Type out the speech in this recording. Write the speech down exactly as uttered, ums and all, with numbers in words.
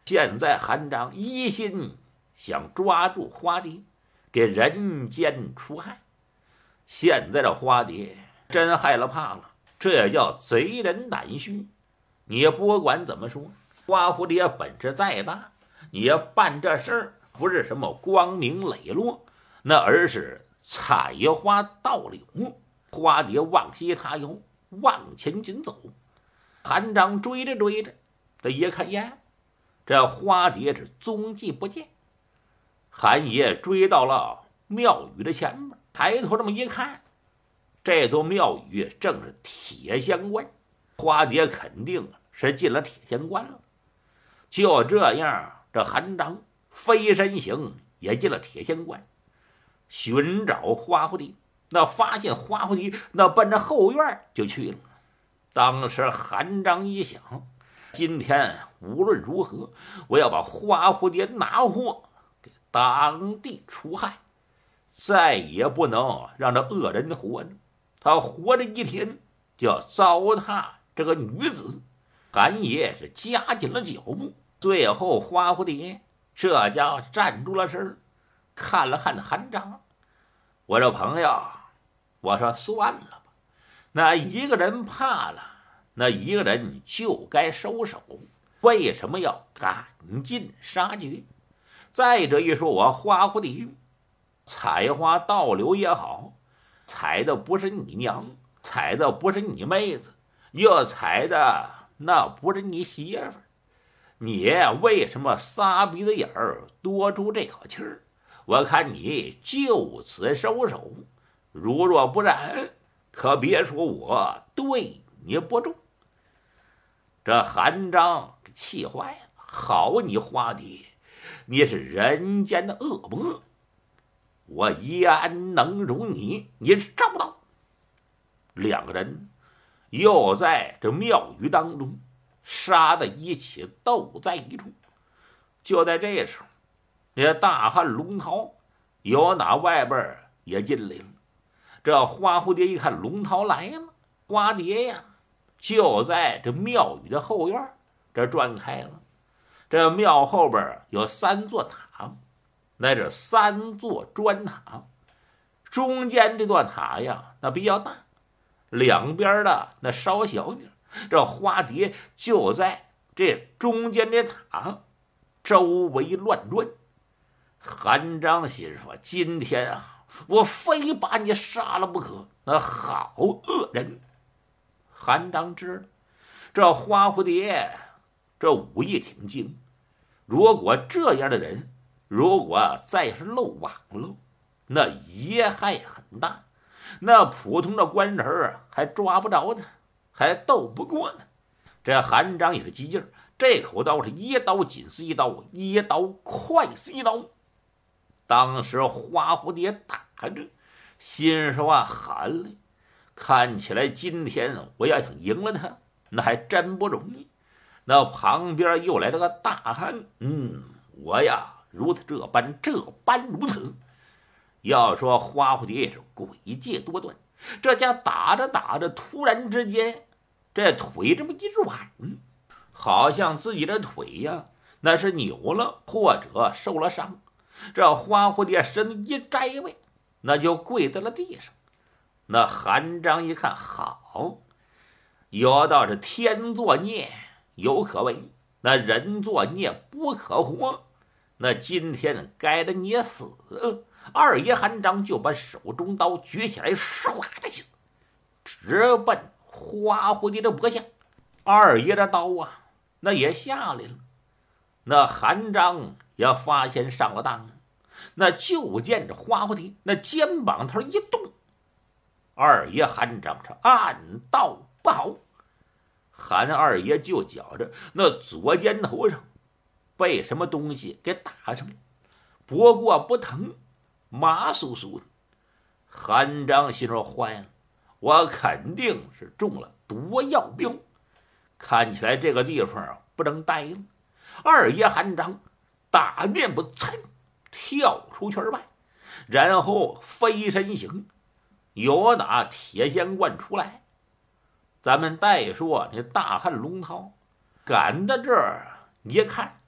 现在韩章一心想抓住花蝶，给人间除害。现在这花蝶真害了怕了，这也叫贼人胆虚。你不管怎么说，花蝴蝶本事再大，你办这事儿不是什么光明磊落，那而是采花盗柳。花蝶往西他游，往前紧走。韩章追着追着，这一看呀，这花蝶是踪迹不见。韩爷追到了庙宇的前面，抬头这么一看，这座庙宇正是铁仙关，花蝶肯定是进了铁仙关了。就这样，这韩章飞身行也进了铁仙关，寻找花蝴蝶。那发现花蝴蝶，那奔着后院就去了。当时韩章一想，今天无论如何，我要把花蝴蝶拿获，给当地除害，再也不能让这恶人活着。他活着一天，就要糟蹋这个女子。韩爷是加紧了脚步，最后花蝴蝶这家伙站住了身，看了看韩章，我这朋友，我说算了吧，那一个人怕了，那一个人就该收手，为什么要赶尽杀绝？再者一说，我花蝴蝶采花盗柳也好，采的不是你娘，采的不是你妹子，又采的那不是你媳妇儿，你为什么撒鼻子眼儿多出这口气儿？我看你就此收手，如若不然，可别说我对你不忠。这韩章气坏了，好你花蝶，你是人间的恶魔，我焉能容你？你找不到。两个人又在这庙宇当中杀在一起，斗在一处。就在这时候，这大汉龙涛由哪外边也进来了。这花蝴蝶一看龙涛来了，花蝶呀就在这庙宇的后院这转开了。这庙后边有三座塔，那是三座砖塔，中间这座塔呀那比较大，两边的那稍小点。这花蝶就在这中间这塔周围乱转。韩章心说，今天啊，我非把你杀了不可，那好恶人。韩章知道这花蝴蝶这武艺挺精，如果这样的人如果再是漏网了，那贻害很大，那普通的官人还抓不着他，还斗不过呢。这韩章也是急劲儿，这口刀是一刀紧似一刀，一刀快似一刀。当时花蝴蝶打着，心说啊，寒了，看起来今天我要想赢了他，那还真不容易。那旁边又来了个大汉，嗯，我呀如他这般这般如此。要说花蝴蝶也是诡计多端，这家打着打着，突然之间这腿这么一软，好像自己的腿呀那是扭了或者受了伤。这花蝴蝶身一摘位，那就跪在了地上。那韩章一看，好，有道是天作孽有可为，那人作孽不可活，那今天该着你死。二爷韩章就把手中刀举起来，唰的起，直奔花蝴蝶的脖下。二爷的刀啊那也下来了。那韩章也发现上了当，那就见着花蝴蝶那肩膀头一动，二爷韩章是暗道不好。韩二爷就觉着那左肩头上被什么东西给打上了，不过不疼，麻酥酥的。韩章心说坏了，我肯定是中了毒药镖，看起来这个地方不能待了。二爷韩章大面不噌跳出圈外，然后飞身行，由打铁仙观出来。咱们再说那大汉龙涛赶到这儿一看，